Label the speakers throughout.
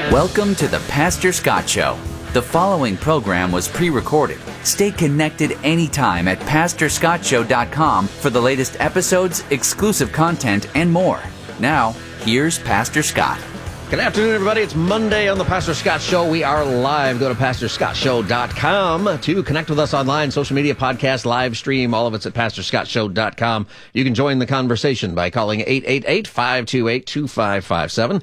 Speaker 1: Welcome to the Pastor Scott Show. The following program was pre-recorded. Stay connected anytime at PastorScottShow.com for the latest episodes, exclusive content, and more. Now, here's Pastor Scott.
Speaker 2: Good afternoon, everybody. It's Monday on the Pastor Scott Show. We are live. Go to PastorScottShow.com to connect with us online, social media, podcast, live stream. All of it's at PastorScottShow.com. You can join the conversation by calling 888-528-2557.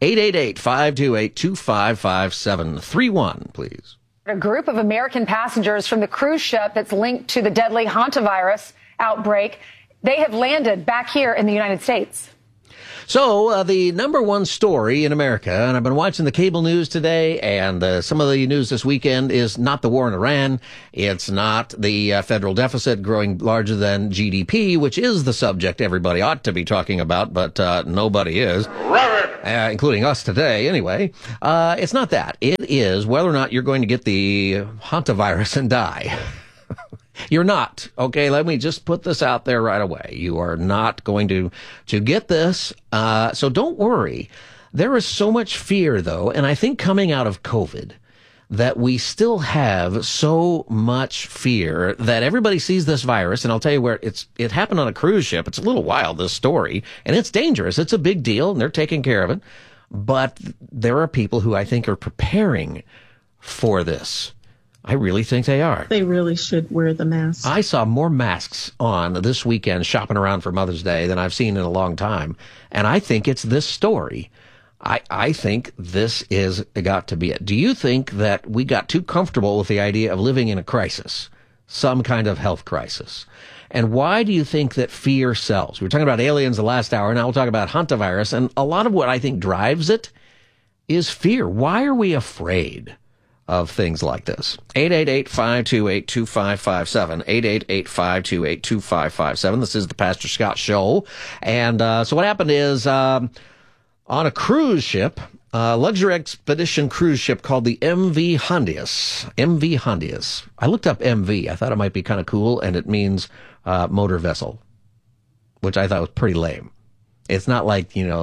Speaker 2: 888-528-2557. 31, please.
Speaker 3: A group of American passengers from the cruise ship that's linked to the deadly hantavirus outbreak, they have landed back here in the United States.
Speaker 2: So the number one story in America, and I've been watching the cable news today, and some of the news this weekend is not the war in Iran. It's not the federal deficit growing larger than GDP, which is the subject everybody ought to be talking about, but nobody is, including us today anyway. It's not that. It is whether or not you're going to get the hantavirus and die. You're not. Okay, let me just put this out there right away. You are not going to get this. So don't worry. There is so much fear, though, and I think coming out of COVID, that we still have so much fear that everybody sees this virus, and I'll tell you where it happened on a cruise ship. It's a little wild, this story, and it's dangerous. It's a big deal, and they're taking care of it. But there are people who I think are preparing for this. I really think they are.
Speaker 4: They really should wear the mask.
Speaker 2: I saw more masks on this weekend shopping around for Mother's Day than I've seen in a long time. And I think it's this story. I think this is got to be it. Do you think that we got too comfortable with the idea of living in a crisis, some kind of health crisis? And why do you think that fear sells? We were talking about aliens the last hour. Now we'll talk about hantavirus. And a lot of what I think drives it is fear. Why are we afraid of things like this? 888-528-2557. 888-528-2557. This is the Pastor Scott Show. And so what happened is on a cruise ship, luxury expedition cruise ship called the MV Hondius. MV Hondius. I looked up MV. I thought it might be kind of cool, and it means motor vessel, which I thought was pretty lame. It's not like, the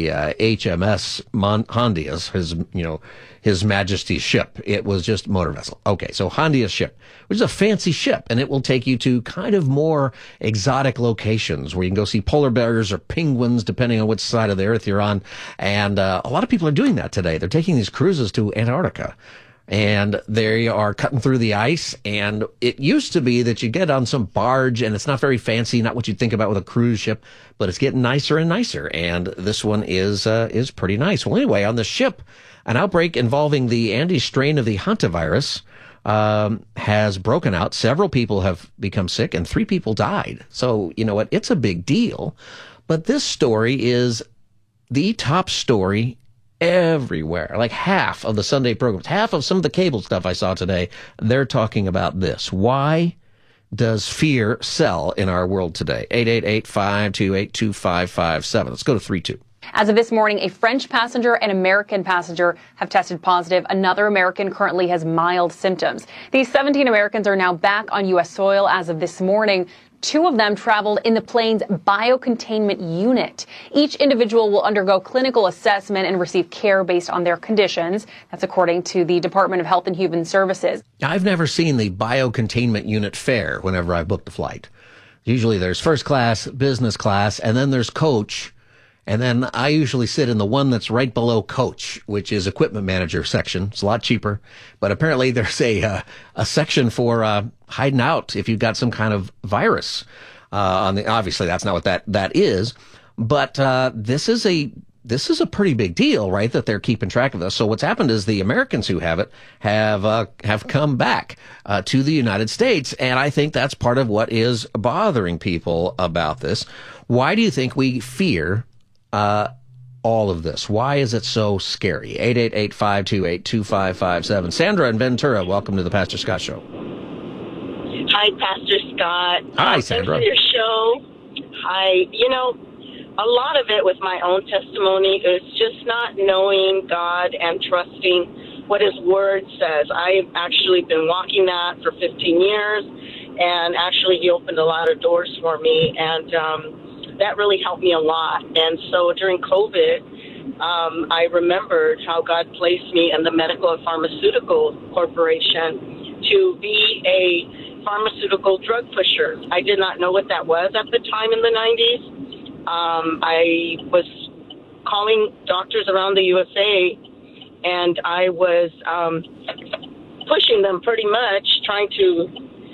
Speaker 2: HMS Hondius, His Majesty's ship. It was just motor vessel. Okay, so Hondius ship, which is a fancy ship, and it will take you to kind of more exotic locations where you can go see polar bears or penguins, depending on which side of the earth you're on. And a lot of people are doing that today. They're taking these cruises to Antarctica. And they are cutting through the ice, and it used to be that you get on some barge, and it's not very fancy, not what you'd think about with a cruise ship, but it's getting nicer and nicer, and this one is pretty nice. Well, anyway, on the ship, an outbreak involving the Andes strain of the hantavirus has broken out. Several people have become sick, and 3 people died. So, you know what? It's a big deal, but this story is the top story everywhere. Like half of the Sunday programs, half of some of the cable stuff I saw today, they're talking about this. Why does fear sell in our world today? 888-528-2557. Let's go to 32.
Speaker 5: As of this morning, a French passenger and American passenger have tested positive. Another American currently has mild symptoms. These 17 Americans are now back on U.S. soil as of this morning. 2 of them traveled in the plane's biocontainment unit. Each individual will undergo clinical assessment and receive care based on their conditions. That's according to the Department of Health and Human Services.
Speaker 2: I've never seen the biocontainment unit fare whenever I booked a flight. Usually there's first class, business class, and then there's coach. And then I usually sit in the one that's right below coach, which is equipment manager section. It's a lot cheaper. But apparently there's a section for hiding out if you've got some kind of virus. Obviously, that's not what that is. But this is a pretty big deal, right, that they're keeping track of this. So what's happened is the Americans who have it have come back to the United States. And I think that's part of what is bothering people about this. Why do you think we fear all of this? Why is it so scary? 888-528-2557. Sandra in Ventura, welcome to the Pastor Scott Show.
Speaker 6: Hi, Pastor Scott.
Speaker 2: Hi, Sandra.
Speaker 6: Thanks for your show. Hi. A lot of it with my own testimony is just not knowing God and trusting what His Word says. I've actually been walking that for 15 years, and actually He opened a lot of doors for me, and that really helped me a lot. And so during COVID, I remembered how God placed me in the Medical and Pharmaceutical Corporation to be a pharmaceutical drug pusher. I did not know what that was at the time in the 90s. I was calling doctors around the USA, and I was pushing them pretty much, trying to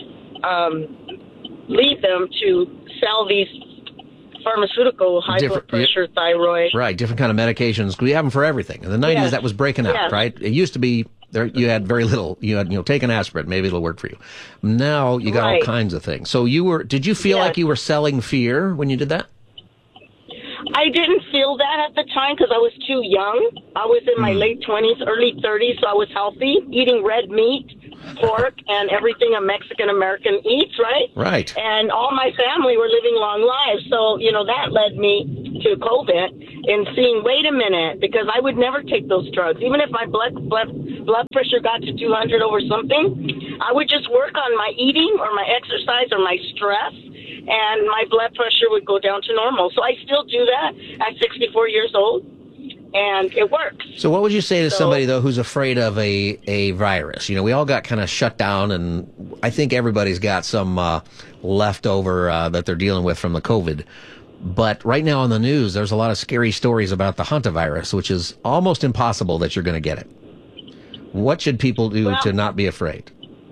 Speaker 6: lead them to sell these pharmaceutical high blood pressure, thyroid.
Speaker 2: Right, different kind of medications. We have them for everything. In the 90s, that was breaking out, right? It used to be there, you had very little. You had, take an aspirin, maybe it'll work for you. Now you got all kinds of things. So did you feel like you were selling fear when you did that?
Speaker 6: I didn't feel that at the time because I was too young. I was in my late 20s, early 30s, so I was healthy, eating red meat, pork, and everything a Mexican-American eats, right?
Speaker 2: Right.
Speaker 6: And all my family were living long lives. So, that led me to COVID and seeing, wait a minute, because I would never take those drugs. Even if my blood pressure got to 200 over something, I would just work on my eating or my exercise or my stress, and my blood pressure would go down to normal. So I still do that at 64 years old, and it works.
Speaker 2: So what would you say to somebody, though, who's afraid of a virus? We all got kind of shut down, and I think everybody's got some leftover that they're dealing with from the COVID. But right now on the news, there's a lot of scary stories about the hantavirus, which is almost impossible that you're going to get it. What should people do to not be afraid?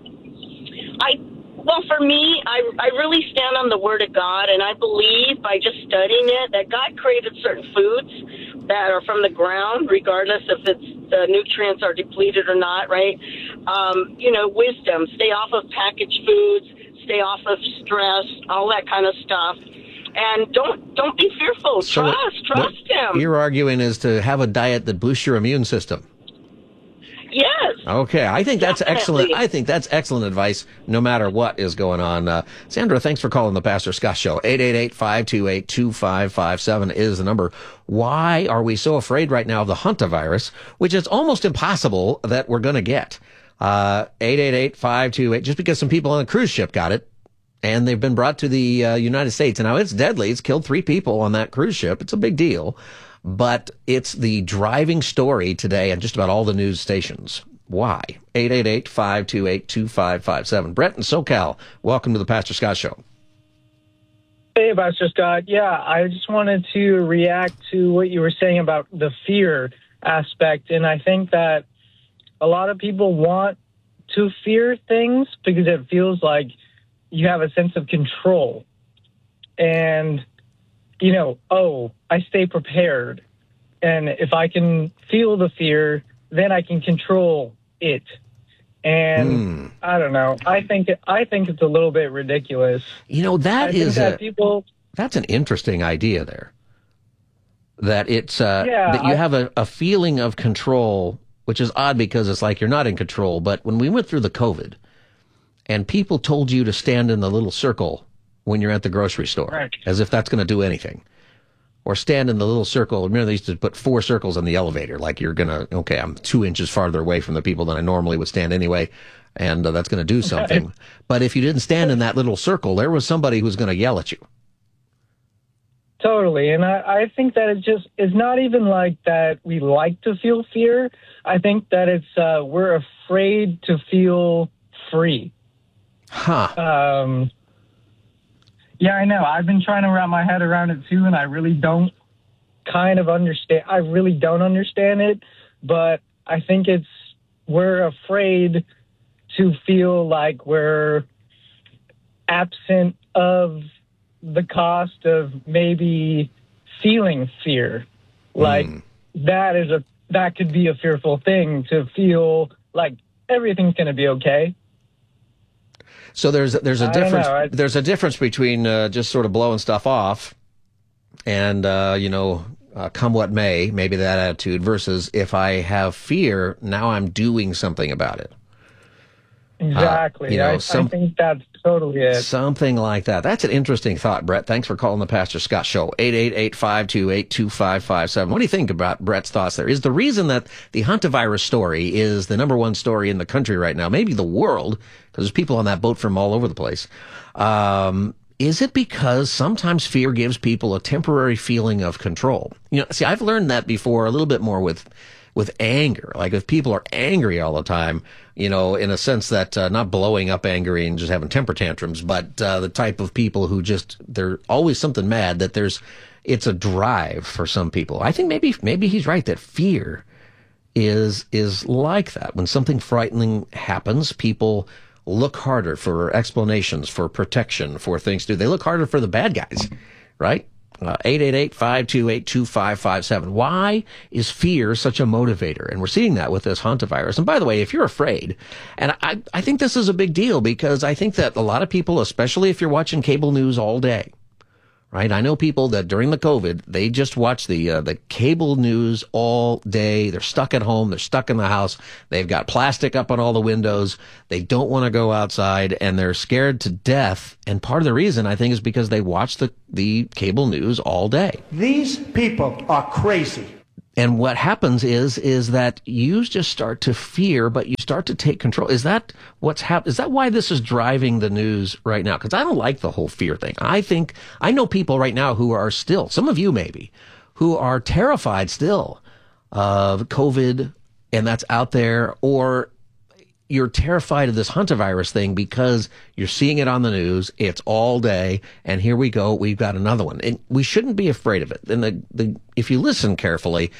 Speaker 6: Well, for me, I really stand on the Word of God, and I believe by just studying it that God created certain foods that are from the ground, regardless if the nutrients are depleted or not, right? Wisdom, stay off of packaged foods, stay off of stress, all that kind of stuff. And don't be fearful. Trust Him.
Speaker 2: You're arguing is to have a diet that boosts your immune system.
Speaker 6: Yes.
Speaker 2: Okay, I think that's excellent. I think that's excellent advice, no matter what is going on. Sandra, thanks for calling the Pastor Scott Show. 888-528-2557 is the number. Why are we so afraid right now of the hantavirus, which is almost impossible that we're going to get? 888-528, just because some people on a cruise ship got it, and they've been brought to the United States. And now it's deadly. It's killed 3 people on that cruise ship. It's a big deal. But it's the driving story today on just about all the news stations. Why? 888-528-2557. Brett in SoCal, welcome to the Pastor Scott Show.
Speaker 7: Hey, Pastor Scott. Yeah, I just wanted to react to what you were saying about the fear aspect. And I think that a lot of people want to fear things because it feels like you have a sense of control. And I stay prepared. And if I can feel the fear, then I can control it. And I don't know. I think it's a little bit ridiculous.
Speaker 2: That's an interesting idea there. That it's that you have a feeling of control, which is odd because it's like you're not in control. But when we went through the COVID and people told you to stand in the little circle when you're at the grocery store, as if that's going to do anything. Or stand in the little circle. Remember, they used to put 4 circles in the elevator, like you're going to, I'm 2 inches farther away from the people than I normally would stand anyway, and that's going to do something. But if you didn't stand in that little circle, there was somebody who was going to yell at you.
Speaker 7: Totally. And I think that it's not even like that we like to feel fear. I think that it's we're afraid to feel free. Yeah, I know. I've been trying to wrap my head around it too, and I really don't understand. I really don't understand it, but I think we're afraid to feel like we're absent of the cost of maybe feeling fear. Like that could be a fearful thing, to feel like everything's going to be okay.
Speaker 2: So there's a difference. There's a difference between just sort of blowing stuff off, and come what may, maybe that attitude, versus if I have fear, now I'm doing something about it.
Speaker 7: Exactly. I think that's totally it.
Speaker 2: Something like that. That's an interesting thought, Brett. Thanks for calling the Pastor Scott Show. 888-528-2557. What do you think about Brett's thoughts there? Is the reason that the hantavirus story is the number one story in the country right now, maybe the world, because there's people on that boat from all over the place, is it because sometimes fear gives people a temporary feeling of control? See, I've learned that before a little bit more with anger. Like if people are angry all the time, in a sense that not blowing up angry and just having temper tantrums, but the type of people who they're always something mad, that it's a drive for some people. I think maybe he's right that fear is like that. When something frightening happens, people look harder for explanations, for protection, for things to do. They look harder for the bad guys, right? 888-528-2557. Why is fear such a motivator? And we're seeing that with this hantavirus. And by the way, if you're afraid, and I think this is a big deal, because I think that a lot of people, especially if you're watching cable news all day, right? I know people that during the COVID, they just watch the cable news all day. They're stuck at home. They're stuck in the house. They've got plastic up on all the windows. They don't want to go outside, and they're scared to death. And part of the reason, I think, is because they watch the cable news all day.
Speaker 8: These people are crazy.
Speaker 2: And what happens is that you just start to fear, but you start to take control. Is that what's happening? Is that why this is driving the news right now? Because I don't like the whole fear thing. I know people right now who are still, some of you maybe, who are terrified still of COVID, and that's out there, or you're terrified of this hantavirus thing because you're seeing it on the news. It's all day, and here we go. We've got another one, and we shouldn't be afraid of it. And if you listen carefully,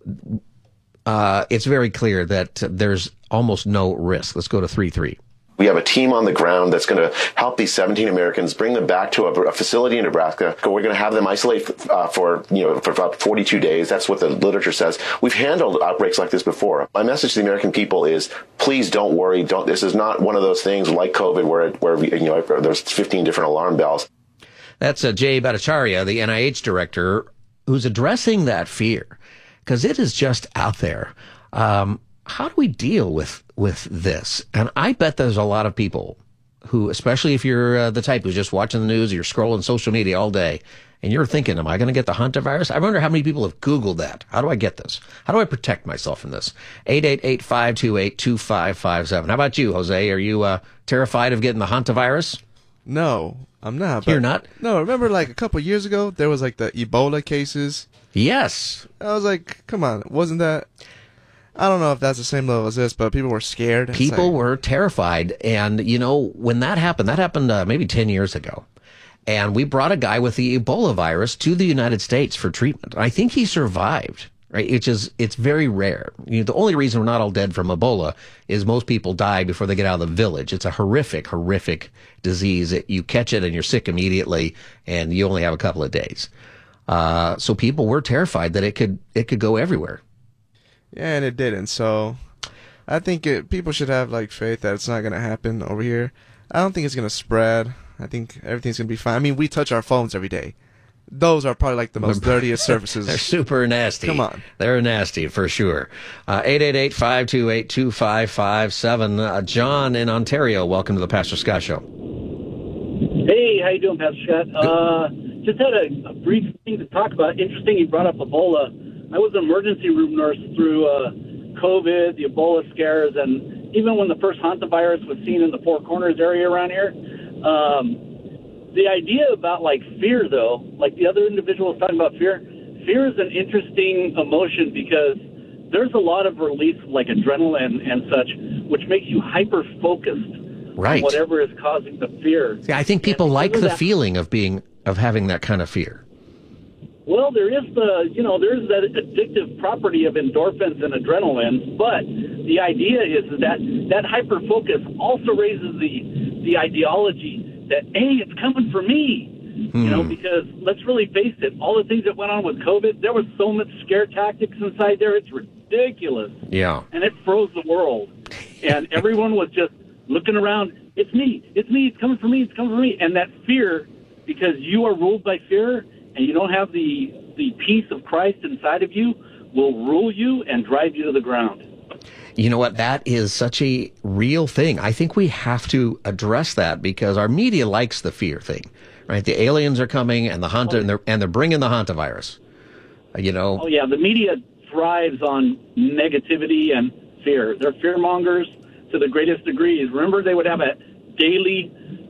Speaker 2: it's very clear that there's almost no risk. Let's go to 3-3.
Speaker 9: We have a team on the ground that's going to help these 17 Americans, bring them back to a facility in Nebraska. We're going to have them isolate for about 42 days. That's what the literature says. We've handled outbreaks like this before. My message to the American people is, please don't worry. This is not one of those things like COVID where there's 15 different alarm bells.
Speaker 2: That's Jay Bhattacharya, the NIH director, who's addressing that fear, because it is just out there. How do we deal with this? And I bet there's a lot of people who, especially if you're the type who's just watching the news, or you're scrolling social media all day, and you're thinking, am I going to get the hantavirus? I wonder how many people have Googled that. How do I get this? How do I protect myself from this? 888-528-2557. How about you, Jose? Are you terrified of getting the hantavirus?
Speaker 10: No, I'm not.
Speaker 2: You're not?
Speaker 10: No, remember like a couple years ago, there was like the Ebola cases?
Speaker 2: Yes.
Speaker 10: I was like, come on, wasn't that... I don't know if that's the same level as this, but people were scared.
Speaker 2: People were terrified. And, when that happened maybe 10 years ago. And we brought a guy with the Ebola virus to the United States for treatment. I think he survived, right? It's very rare. The only reason we're not all dead from Ebola is most people die before they get out of the village. It's a horrific, horrific disease. You catch it and you're sick immediately, and you only have a couple of days. So people were terrified that it could go everywhere.
Speaker 10: Yeah, and it didn't. So I think people should have faith that it's not going to happen over here. I don't think it's going to spread. I think everything's going to be fine. I mean, we touch our phones every day. Those are probably the most dirtiest surfaces.
Speaker 2: They're super nasty.
Speaker 10: Come on.
Speaker 2: They're nasty for sure. 888-528-2557. John in Ontario, welcome to the Pastor Scott Show.
Speaker 11: Hey, how you doing, Pastor Scott? Just had a brief thing to talk about. Interesting you brought up Ebola. I was an emergency room nurse through COVID, the Ebola scares, and even when the first hantavirus was seen in the Four Corners area around here. The idea about fear, though, like the other individual was talking about fear is an interesting emotion because there's a lot of release like adrenaline and such, which makes you hyper-focused on whatever is causing the fear.
Speaker 2: Yeah, I think people like the feeling of having that kind of fear.
Speaker 11: Well, there is there's that addictive property of endorphins and adrenaline, but the idea is that hyper-focus also raises the ideology that, hey, it's coming for me, because let's really face it, all the things that went on with COVID, there was so much scare tactics inside there, it's ridiculous.
Speaker 2: Yeah.
Speaker 11: And it froze the world. And everyone was just looking around, it's me, it's coming for me, it's coming for me. And that fear, because you are ruled by fear, and you don't have the peace of Christ inside of you, will rule you and drive you to the ground.
Speaker 2: You know what? That is such a real thing. I think we have to address that because our media likes the fear thing, right? The aliens are coming and they're bringing the hantavirus. Oh
Speaker 11: yeah, the media thrives on negativity and fear. They're fear mongers to the greatest degrees. Remember, they would have a daily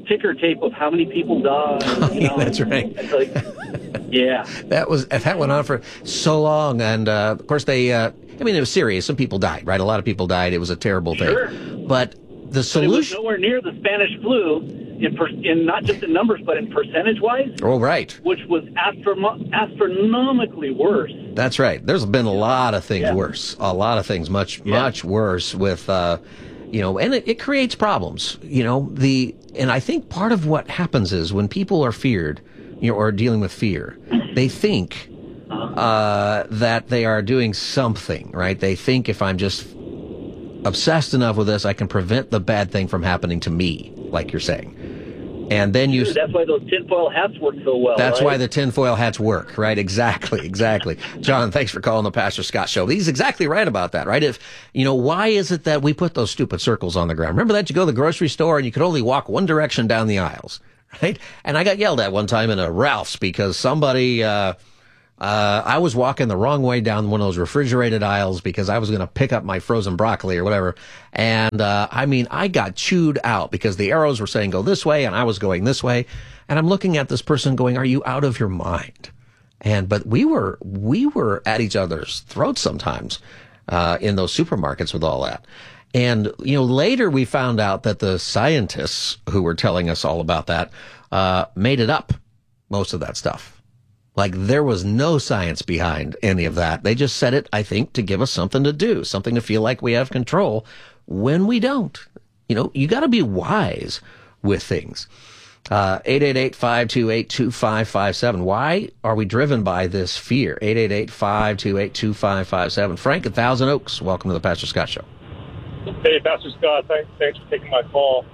Speaker 11: ticker tape of how many people died.
Speaker 2: That's right.
Speaker 11: It's like, yeah.
Speaker 2: That went on for so long. And, of course, it was serious. Some people died, right? A lot of people died. It was a terrible thing. But the solution...
Speaker 11: But it was nowhere near the Spanish flu, in not just in numbers, but in percentage-wise.
Speaker 2: Oh, right.
Speaker 11: Which was astronomically worse.
Speaker 2: That's right. There's been a lot of things worse. A lot of things much worse with, and it creates problems, and I think part of what happens is when people are feared, or dealing with fear, they think that they are doing something, right? They think if I'm just obsessed enough with this, I can prevent the bad thing from happening to me, like you're saying. And then
Speaker 11: that's why those tinfoil hats work so well.
Speaker 2: That's
Speaker 11: right?
Speaker 2: why the tinfoil hats work, right? Exactly. John, thanks for calling the Pastor Scott Show. He's exactly right about that, right? Why is it that we put those stupid circles on the ground? Remember that you go to the grocery store and you could only walk one direction down the aisles, right? And I got yelled at one time in a Ralph's because somebody, I was walking the wrong way down one of those refrigerated aisles because I was going to pick up my frozen broccoli or whatever. And, I got chewed out because the arrows were saying go this way and I was going this way. And I'm looking at this person going, are you out of your mind? But we were at each other's throats sometimes, in those supermarkets with all that. And, later we found out that the scientists who were telling us all about that, made it up, most of that stuff. Like there was no science behind any of that. They just said it, I think, to give us something to do, something to feel like we have control when we don't. You got to be wise with things. 888-528-2557. Why are we driven by this fear? 888-528-2557. Frank at Thousand Oaks, welcome to the Pastor Scott Show.
Speaker 12: Hey, Pastor Scott, thanks for taking my call.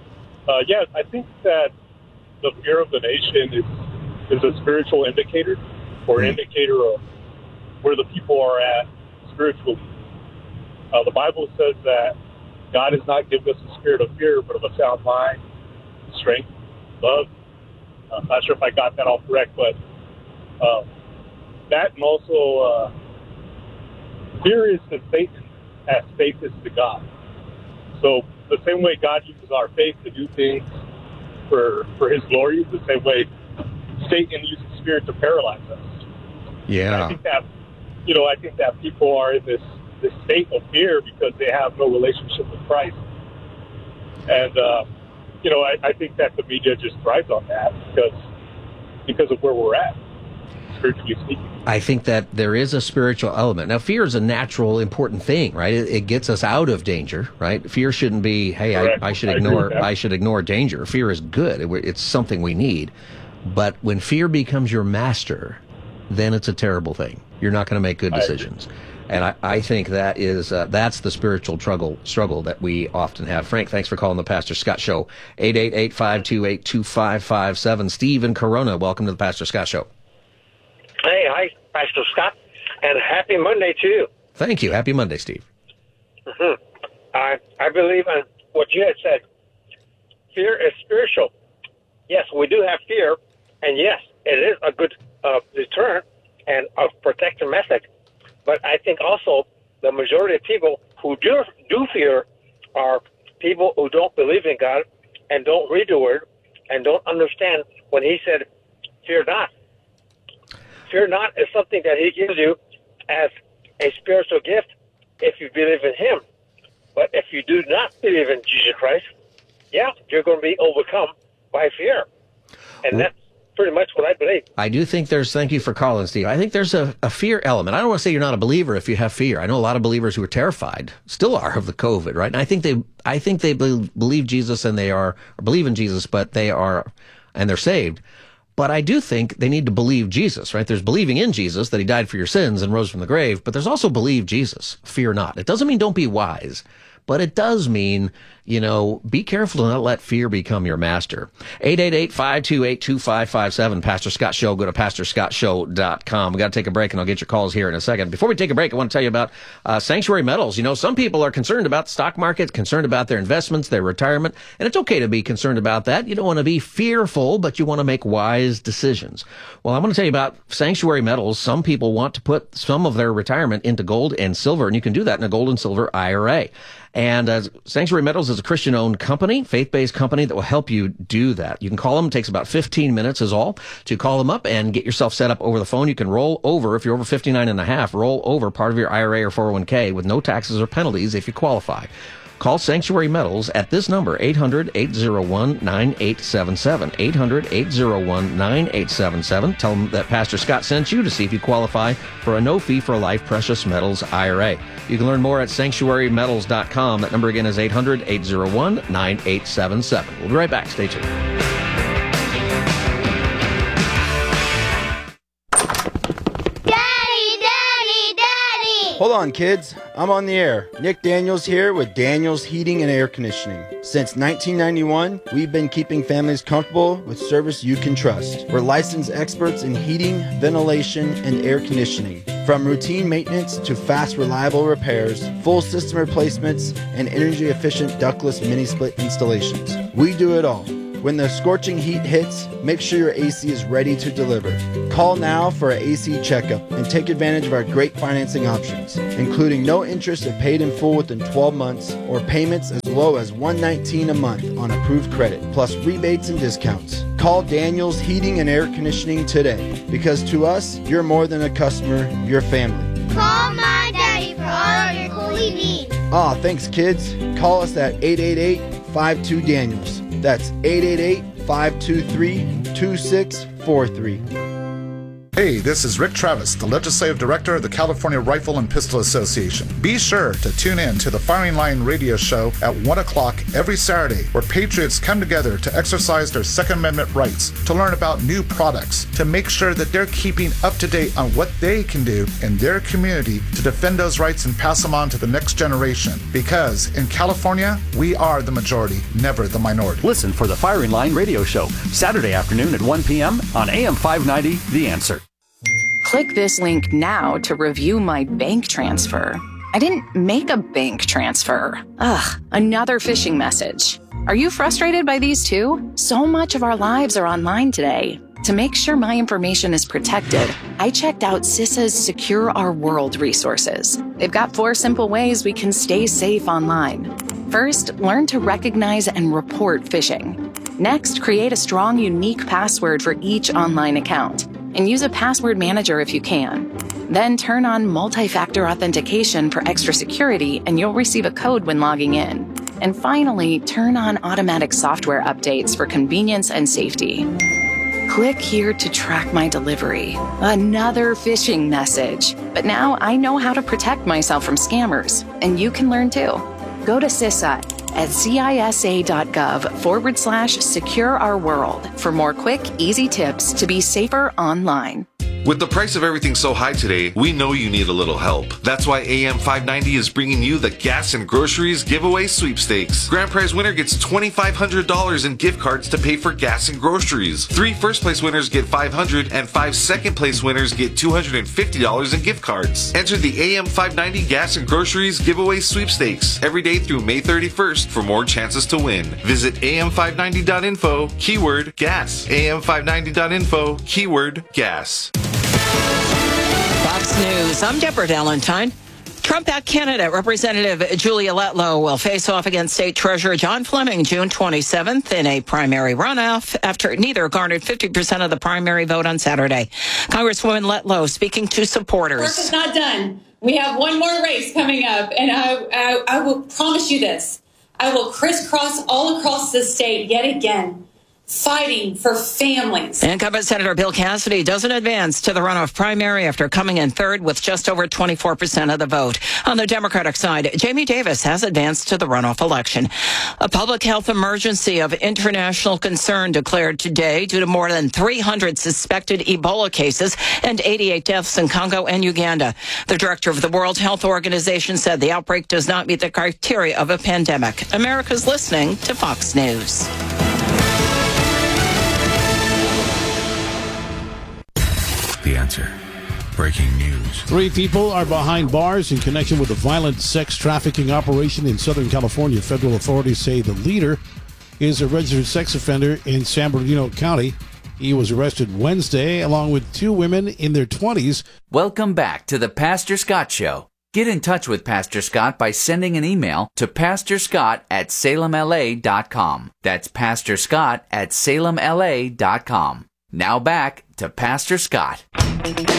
Speaker 12: I think that the fear of the nation is a spiritual indicator or indicator of where the people are at spiritually. The Bible says that God has not given us a spirit of fear, but of a sound mind, strength, love. I'm not sure if I got that all correct, but that and also fear is to Satan as faith is to God. So the same way God uses our faith to do things for his glory, the same way Satan uses spirit to paralyze us. Yeah. And I think that people are in this state of fear because they have no relationship with Christ. And I think that the media just thrives on that because of where we're at, spiritually speaking.
Speaker 2: I think that there is a spiritual element. Now, fear is a natural, important thing, right? It gets us out of danger, right? Fear shouldn't be, hey, I should ignore danger. Fear is good. It's something we need. But when fear becomes your master, then it's a terrible thing. You're not going to make good decisions. And I think that is that's the spiritual struggle that we often have. Frank, thanks for calling the Pastor Scott Show. 888-528-2557. Steve in Corona, welcome to the Pastor Scott Show.
Speaker 13: Hey, hi, Pastor Scott, and happy Monday to you.
Speaker 2: Thank you. Happy Monday, Steve.
Speaker 13: Mm-hmm. I believe in what you had said. Fear is spiritual. Yes, we do have fear, and yes, it is a good deterrent and a protective method. But I think also the majority of people who do fear are people who don't believe in God and don't read the Word and don't understand when He said, fear not. Fear not is something that He gives you as a spiritual gift if you believe in Him. But if you do not believe in Jesus Christ, you're going to be overcome by fear. And that's pretty much what I believe. I do think
Speaker 2: thank you for calling, Steve. I think there's a fear element. I don't want to say you're not a believer if you have fear. I know a lot of believers who are terrified, still are, of the COVID, right? And I think they believe Jesus and believe in Jesus, but they're saved. But I do think they need to believe Jesus, right? There's believing in Jesus, that He died for your sins and rose from the grave, but there's also believe Jesus, fear not. It doesn't mean don't be wise, but it does mean, be careful to not let fear become your master. 888-528-2557, Pastor Scott Show. Go to pastorscottshow.com. We got to take a break, and I'll get your calls here in a second. Before we take a break, I want to tell you about Sanctuary Metals. Some people are concerned about the stock market, concerned about their investments, their retirement, and it's okay to be concerned about that. You don't want to be fearful, but you want to make wise decisions. Well, I'm going to tell you about Sanctuary Metals. Some people want to put some of their retirement into gold and silver, and you can do that in a gold and silver IRA. And Sanctuary Metals is is a Christian-owned company, faith-based company that will help you do that. You can call them. It takes about 15 minutes is all to call them up and get yourself set up over the phone. You can roll over, if you're over 59 and a half, roll over part of your IRA or 401k with no taxes or penalties if you qualify. Call Sanctuary Metals at this number, 800-801-9877, 800-801-9877. Tell them that Pastor Scott sent you to see if you qualify for a no-fee-for-life precious metals IRA. You can learn more at sanctuarymetals.com. That number again is 800-801-9877. We'll be right back. Stay tuned.
Speaker 14: Hold on, kids. I'm on the air. Nick Daniels here with Daniels Heating and Air Conditioning. Since 1991, we've been keeping families comfortable with service you can trust. We're licensed experts in heating, ventilation, and air conditioning. From routine maintenance to fast, reliable repairs, full system replacements, and energy-efficient ductless mini-split installations. We do it all. When the scorching heat hits, make sure your AC is ready to deliver. Call now for an AC checkup and take advantage of our great financing options, including no interest if paid in full within 12 months or payments as low as $119 a month on approved credit, plus rebates and discounts. Call Daniels Heating and Air Conditioning today, because to us, you're more than a customer, you're family.
Speaker 15: Call my daddy for all of your coolie needs.
Speaker 14: Thanks, kids. Call us at 888-52-DANIELS. That's 888-523-2643.
Speaker 16: Hey, this is Rick Travis, the Legislative Director of the California Rifle and Pistol Association. Be sure to tune in to the Firing Line radio show at 1 o'clock every Saturday, where patriots come together to exercise their Second Amendment rights, to learn about new products, to make sure that they're keeping up to date on what they can do in their community to defend those rights and pass them on to the next generation. Because in California, we are the majority, never the minority.
Speaker 17: Listen for the Firing Line radio show, Saturday afternoon at 1 p.m. on AM 590, The Answer.
Speaker 18: Click this link now to review my bank transfer. I didn't make a bank transfer. Ugh, another phishing message. Are you frustrated by these too? So much of our lives are online today. To make sure my information is protected, I checked out CISA's Secure Our World resources. They've got 4 simple ways we can stay safe online. First, learn to recognize and report phishing. Next, create a strong, unique password for each online account, and use a password manager if you can. Then turn on multi-factor authentication for extra security, and you'll receive a code when logging in. And finally, turn on automatic software updates for convenience and safety. Click here to track my delivery. Another phishing message. But now I know how to protect myself from scammers, and you can learn too. Go to CISA at cisa.gov/Secure Our World for more quick, easy tips to be safer online.
Speaker 19: With the price of everything so high today, we know you need a little help. That's why AM 590 is bringing you the Gas and Groceries Giveaway Sweepstakes. Grand prize winner gets $2,500 in gift cards to pay for gas and groceries. 3 first-place winners get $500, and 5 second-place winners get $250 in gift cards. Enter the AM 590 Gas and Groceries Giveaway Sweepstakes every day through May 31st for more chances to win. Visit am590.info, keyword gas. am590.info, keyword gas.
Speaker 20: Fox News, I'm Deborah Valentine. Trump-backed candidate Representative Julia Letlow will face off against State Treasurer John Fleming June 27th in a primary runoff after neither garnered 50% of the primary vote on Saturday. Congresswoman Letlow speaking to supporters.
Speaker 21: Work is not done. We have one more race coming up, and I will promise you this. I will crisscross all across the state yet again, fighting for families.
Speaker 20: Incumbent Senator Bill Cassidy doesn't advance to the runoff primary after coming in third with just over 24% of the vote. On the Democratic side, Jamie Davis has advanced to the runoff election. A public health emergency of international concern declared today due to more than 300 suspected Ebola cases and 88 deaths in Congo and Uganda. The director of the World Health Organization said the outbreak does not meet the criteria of a pandemic. America's listening to Fox News.
Speaker 22: The Answer. Breaking news.
Speaker 23: 3 people are behind bars in connection with a violent sex trafficking operation in Southern California. Federal authorities say the leader is a registered sex offender in San Bernardino County. He was arrested Wednesday along with 2 women in their 20s.
Speaker 1: Welcome back to the Pastor Scott Show. Get in touch with Pastor Scott by sending an email to pastorscott@salemla.com. That's pastorscott@salemla.com. Now back to Pastor Scott.